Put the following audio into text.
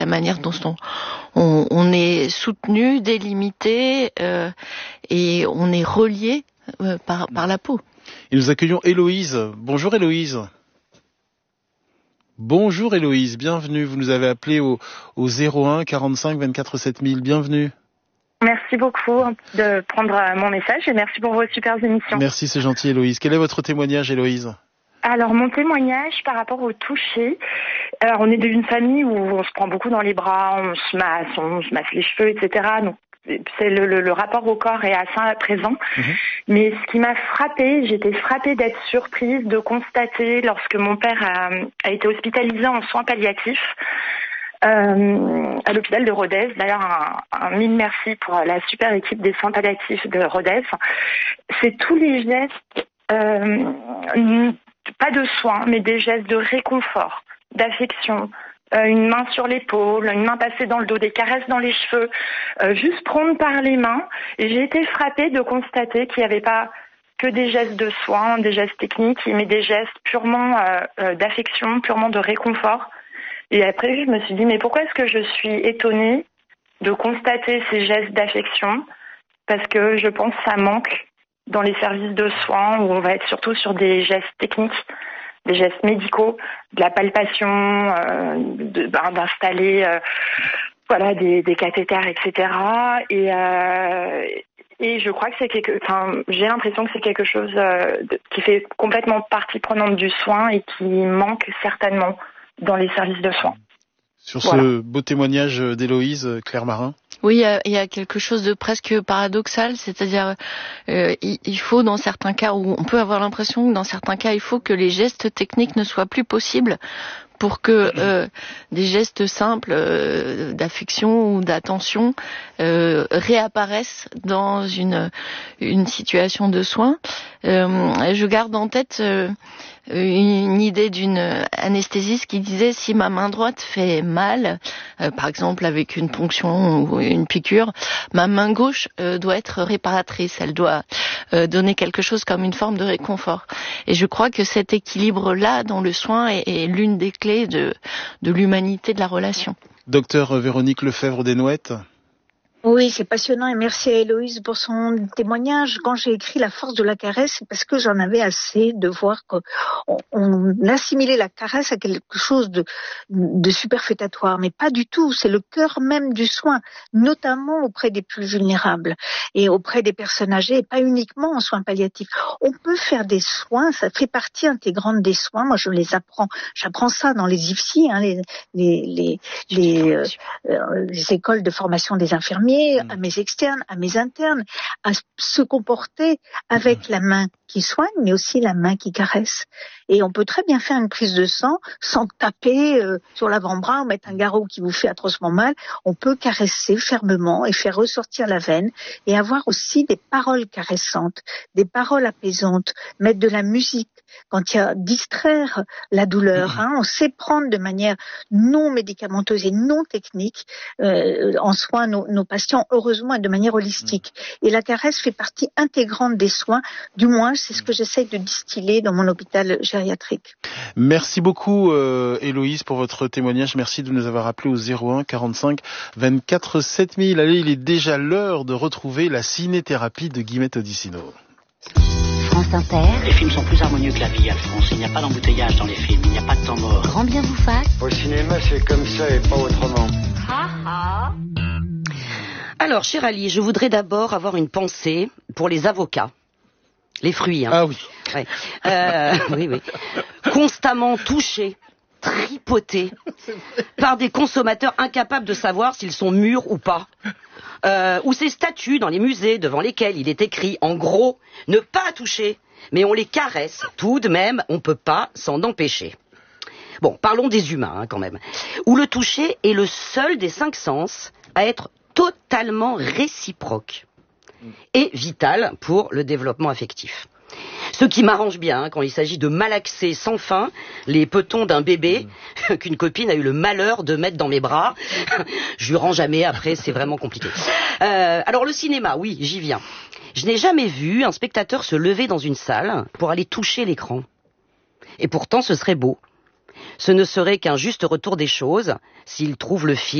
la manière dont on est soutenu, délimité et on est relié par la peau. Et nous accueillons Héloïse. Bonjour Héloïse. Bonjour Héloïse, bienvenue. Vous nous avez appelé au 01 45 24 7000. Bienvenue. Merci beaucoup de prendre mon message et merci pour vos super émissions. Merci, c'est gentil Héloïse. Quel est votre témoignage Héloïse ? Alors mon témoignage par rapport au toucher, alors on est d'une famille où on se prend beaucoup dans les bras, on se masse les cheveux, etc. Donc c'est le rapport au corps est assez présent. Mais ce qui m'a frappée, j'étais frappée d'être surprise de constater lorsque mon père a été hospitalisé en soins palliatifs à l'hôpital de Rodez. D'ailleurs, un mille merci pour la super équipe des soins palliatifs de Rodez. C'est tous les gestes, pas de soins, mais des gestes de réconfort, d'affection. Une main sur l'épaule, une main passée dans le dos, des caresses dans les cheveux, juste prendre par les mains. Et j'ai été frappée de constater qu'il n'y avait pas que des gestes de soins, des gestes techniques, mais des gestes purement d'affection, purement de réconfort. Et après, je me suis dit, mais pourquoi est-ce que je suis étonnée de constater ces gestes d'affection ? Parce que je pense que ça manque dans les services de soins où on va être surtout sur des gestes techniques, des gestes médicaux, de la palpation, d'installer des cathéters, etc. Et je crois que j'ai l'impression que c'est quelque chose qui fait complètement partie prenante du soin et qui manque certainement dans les services de soins. Sur ce beau témoignage d'Héloïse, Claire Marin. Oui, il y a quelque chose de presque paradoxal, c'est-à-dire il faut dans certains cas où on peut avoir l'impression que dans certains cas il faut que les gestes techniques ne soient plus possibles pour que des gestes simples d'affection ou d'attention réapparaissent dans une situation de soins. Je garde en tête une idée d'une anesthésiste qui disait si ma main droite fait mal, par exemple avec une ponction ou une piqûre, ma main gauche doit être réparatrice, elle doit donner quelque chose comme une forme de réconfort. Et je crois que cet équilibre-là dans le soin est l'une des clés de l'humanité de la relation. Docteur Véronique Lefebvre-Desnouettes. Oui, c'est passionnant et merci à Héloïse pour son témoignage. Quand j'ai écrit La force de la caresse, c'est parce que j'en avais assez de voir qu'on assimilait la caresse à quelque chose de superfétatoire, mais pas du tout. C'est le cœur même du soin, notamment auprès des plus vulnérables et auprès des personnes âgées, et pas uniquement en soins palliatifs. On peut faire des soins, ça fait partie intégrante des soins. Moi, j'apprends ça dans les IFSI, les écoles de formation des infirmiers, à mes externes, à mes internes, à se comporter avec la main qui soigne, mais aussi la main qui caresse. Et on peut très bien faire une prise de sang sans taper sur l'avant-bras ou mettre un garrot qui vous fait atrocement mal. On peut caresser fermement et faire ressortir la veine et avoir aussi des paroles caressantes, des paroles apaisantes, mettre de la musique quand il y a distraire la douleur. On sait prendre de manière non médicamenteuse et non technique en soin nos patients, heureusement, et de manière holistique. Et la caresse fait partie intégrante des soins, du moins c'est ce que j'essaye de distiller dans mon hôpital gériatrique. Merci beaucoup Héloïse pour votre témoignage. Merci de nous avoir appelé au 01 45 24 7000. Allez, il est déjà l'heure de retrouver la cinéthérapie de Guillemette Odissino. France Inter. Les films sont plus harmonieux que la vie, Alphonse. Il n'y a pas d'embouteillage dans les films, il n'y a pas de temps mort. Grand bien vous fasse. Au cinéma, c'est comme ça et pas autrement. Alors, cher Ali, je voudrais d'abord avoir une pensée pour les avocats. Les fruits, hein. Ah oui. Ouais. Oui. Constamment touchés, tripotés par des consommateurs incapables de savoir s'ils sont mûrs ou pas. Ou ces statues dans les musées devant lesquelles il est écrit, en gros, ne pas toucher, mais on les caresse. Tout de même, on ne peut pas s'en empêcher. Bon, parlons des humains, quand même. Où le toucher est le seul des 5 sens à être totalement réciproque et vital pour le développement affectif. Ce qui m'arrange bien quand il s'agit de malaxer sans fin les petons d'un bébé qu'une copine a eu le malheur de mettre dans mes bras. Je lui rends jamais, après c'est vraiment compliqué. Alors le cinéma, oui, j'y viens. Je n'ai jamais vu un spectateur se lever dans une salle pour aller toucher l'écran. Et pourtant ce serait beau. Ce ne serait qu'un juste retour des choses s'il trouve le fil